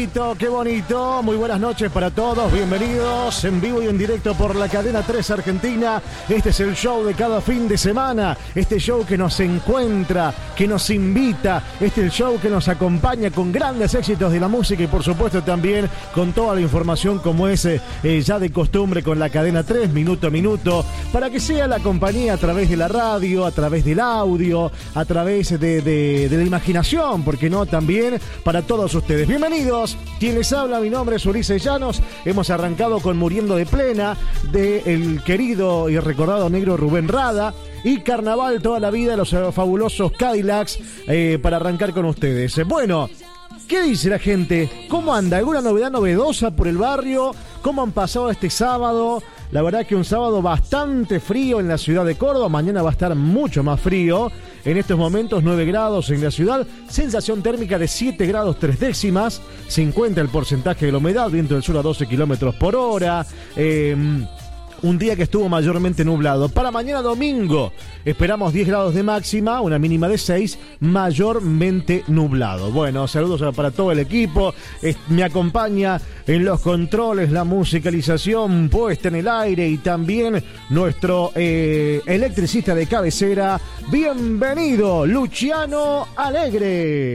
bonito, qué bonito. Muy buenas noches para todos. Bienvenidos en vivo y en directo por la cadena 3 Argentina. Este es el show de cada fin de semana. Este show que nos encuentra, que nos invita. Este es el show que nos acompaña con grandes éxitos de la música y por supuesto también con toda la información como es ya de costumbre con la cadena 3, minuto a minuto, para que sea la compañía a través de la radio, a través del audio, a través de la imaginación, porque no, también para todos ustedes. Bienvenidos, quien les habla, mi nombre es Ulises Llanos. Hemos arrancado con Muriendo de Plena, del querido y recordado negro Rubén Rada, y Carnaval toda la vida, los fabulosos Cadillacs, para arrancar con ustedes. Bueno, ¿qué dice la gente? ¿Cómo anda? ¿Alguna novedad novedosa por el barrio? ¿Cómo han pasado este sábado? La verdad que un sábado bastante frío en la ciudad de Córdoba. Mañana va a estar mucho más frío. En estos momentos 9 grados en la ciudad. Sensación térmica de 7 grados 3 décimas. 50 el porcentaje de la humedad. Viento del sur a 12 kilómetros por hora. Un día que estuvo mayormente nublado. Para mañana domingo esperamos 10 grados de máxima, una mínima de 6, mayormente nublado. Bueno, saludos para todo el equipo. Me acompaña en los controles, la musicalización puesta en el aire y también nuestro electricista de cabecera. Bienvenido, Luciano Alegre.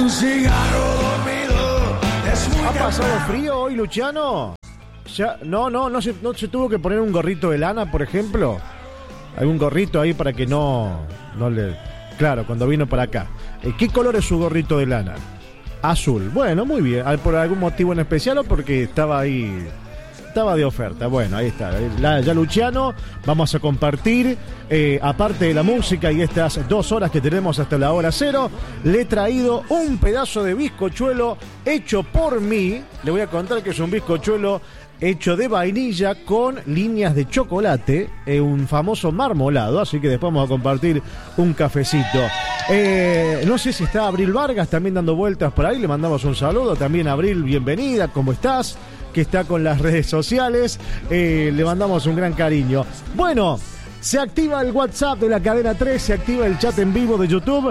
¿Ha pasado frío hoy, Luciano? Ya, no se tuvo que poner un gorrito de lana, por ejemplo. Algún gorrito ahí para que no le... Claro, cuando vino para acá. ¿Qué color es su gorrito de lana? Azul. Bueno, muy bien. ¿Por algún motivo en especial o porque estaba ahí... Estaba de oferta? Bueno, ahí está. Ya Luciano, vamos a compartir, aparte de la música y estas 2 horas que tenemos hasta la hora 0, le he traído un pedazo de bizcochuelo hecho por mí. Le voy a contar que es un bizcochuelo hecho de vainilla con líneas de chocolate, un famoso marmolado, así que después vamos a compartir un cafecito. No sé si está Abril Vargas también dando vueltas por ahí, le mandamos un saludo. También Abril, bienvenida, ¿cómo estás? Que está con las redes sociales, le mandamos un gran cariño. Bueno, se activa el WhatsApp de la cadena 3, se activa el chat en vivo de YouTube.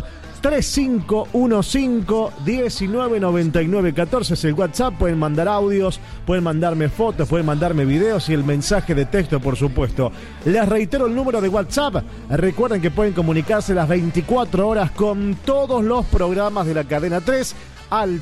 3515-199914 es el WhatsApp. Pueden mandar audios, pueden mandarme fotos, pueden mandarme videos y el mensaje de texto, por supuesto. Les reitero el número de WhatsApp. Recuerden que pueden comunicarse las 24 horas con todos los programas de la cadena 3 al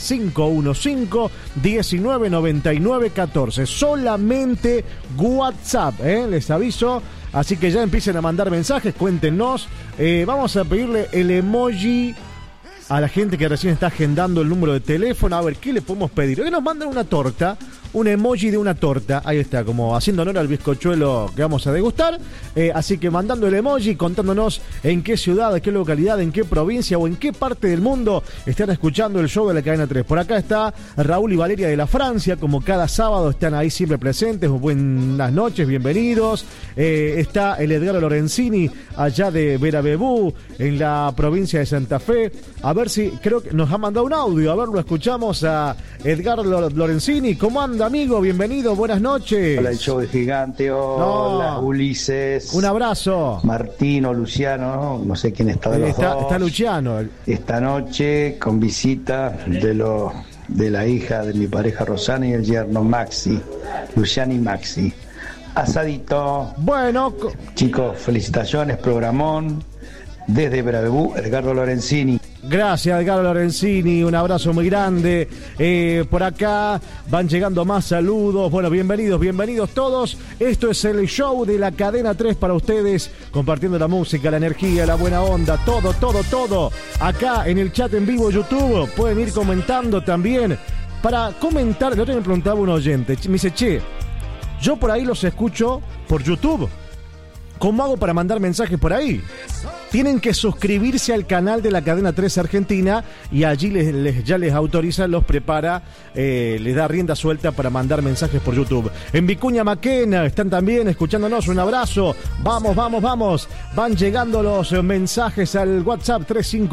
3515-199914. Solamente WhatsApp, les aviso. Así que ya empiecen a mandar mensajes, cuéntenos. Vamos a pedirle el emoji a la gente que recién está agendando el número de teléfono. A ver, ¿qué le podemos pedir? Que nos manden una torta, un emoji de una torta. Ahí está, como haciendo honor al bizcochuelo que vamos a degustar. Así que mandando el emoji, contándonos en qué ciudad, en qué localidad, en qué provincia o en qué parte del mundo están escuchando el show de la cadena 3. Por acá está Raúl y Valeria de la Francia, como cada sábado están ahí siempre presentes. Buenas noches, bienvenidos. Está el Edgardo Lorenzini allá de Verabebú, en la provincia de Santa Fe. A ver si, creo que nos ha mandado un audio. A ver, lo escuchamos a Edgardo Lorenzini. ¿Cómo anda, amigo? Bienvenido, buenas noches. Hola, el show de Gigante. Hola, Ulises. Un abrazo. Martino, Luciano, no sé quién está de los dos. Está Luciano. Esta noche con visita de la hija de mi pareja Rosana y el yerno Maxi, Luciano y Maxi. Asadito. Bueno. Chicos, felicitaciones, programón. Desde Verabebú, Edgardo Lorenzini. Gracias, Edgardo Lorenzini, un abrazo muy grande. Por acá van llegando más saludos. Bueno, bienvenidos todos. Esto es el show de la cadena 3 para ustedes, compartiendo la música, la energía, la buena onda, todo. Acá en el chat en vivo YouTube pueden ir comentando también. Para comentar, el otro día me preguntaba un oyente, me dice, yo por ahí los escucho por YouTube. ¿Cómo hago para mandar mensajes por ahí? Tienen que suscribirse al canal de la cadena 3 Argentina y allí ya les autoriza, los prepara, les da rienda suelta para mandar mensajes por YouTube. En Vicuña Maquena están también escuchándonos, un abrazo. Vamos. Van llegando los mensajes al WhatsApp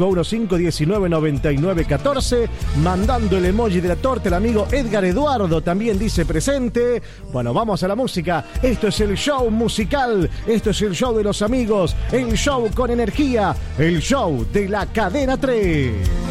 3515-199914, mandando el emoji de la torta. El amigo Edgar Eduardo también dice presente. Bueno, vamos a la música. Esto es el show musical, esto es el show de los amigos, el show con energía, el show de la cadena 3.